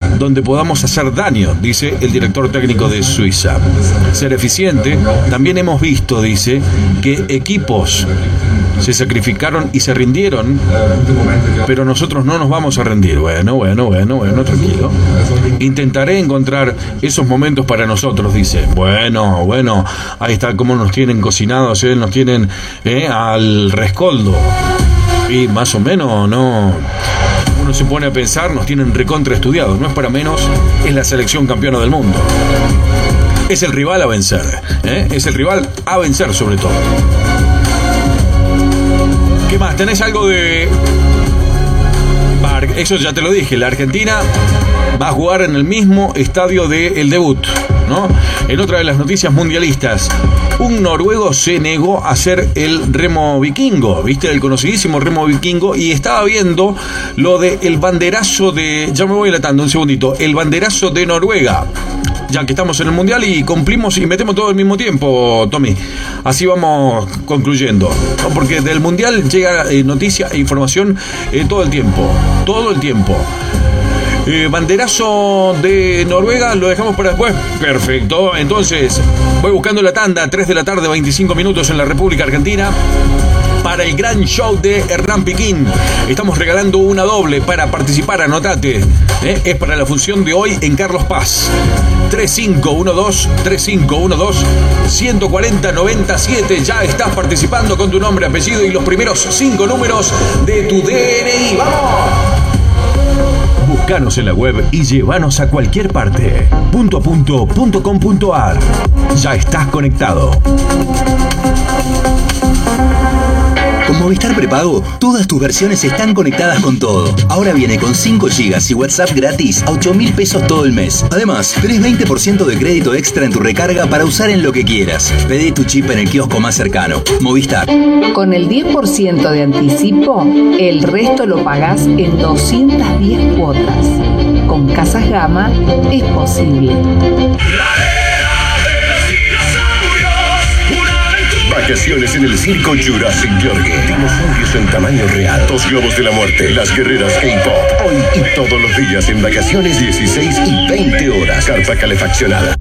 donde podamos hacer daño, dice el director técnico de Suiza. Ser eficiente. También hemos visto, dice, que equipos se sacrificaron y se rindieron, pero nosotros no nos vamos a rendir. Bueno, tranquilo. Intentaré encontrar esos momentos para nosotros, dice. Bueno, ahí está cómo nos tienen cocinados, nos tienen al rescoldo. Y más o menos, no. Uno se pone a pensar, nos tienen recontra estudiados. No es para menos, es la selección campeona del mundo. Es el rival a vencer, es el rival a vencer sobre todo. ¿Qué más? ¿Tenés algo de...? Eso ya te lo dije, la Argentina va a jugar en el mismo estadio del debut, ¿no? En otra de las noticias mundialistas, un noruego se negó a hacer el remo vikingo, ¿viste? El conocidísimo remo vikingo, y estaba viendo lo del banderazo de... Ya me voy adelantando un segundito. El banderazo de Noruega. Ya que estamos en el Mundial y cumplimos y metemos todo al mismo tiempo, Tommy. Así vamos concluyendo, ¿no? Porque del Mundial llega noticia e información todo el tiempo. Banderazo de Noruega, lo dejamos para después. Perfecto, entonces voy buscando la tanda. 3 de la tarde, 25 minutos en la República Argentina. Para el gran show de Hernán Piquín. Estamos regalando una doble para participar, anotate. Es para la función de hoy en Carlos Paz. 3512-140-97. Ya estás participando con tu nombre, apellido y los primeros 5 números de tu DNI. ¡Vamos! Búscanos en la web y llévanos a cualquier parte. .com.ar. Ya estás conectado. Con Movistar Prepago, todas tus versiones están conectadas con todo. Ahora viene con 5 GB y WhatsApp gratis a 8.000 pesos todo el mes. Además, tenés 20% de crédito extra en tu recarga para usar en lo que quieras. Pedí tu chip en el kiosco más cercano. Movistar. Con el 10% de anticipo, el resto lo pagás en 210 cuotas. Con Casas Gama es posible. Vacaciones en el circo Jurassic Yorgi. Dinosaurios en tamaño real. Los globos de la muerte. Las guerreras K-pop. Hoy y todos los días en vacaciones, 16 y 20 horas. Carpa calefaccionada.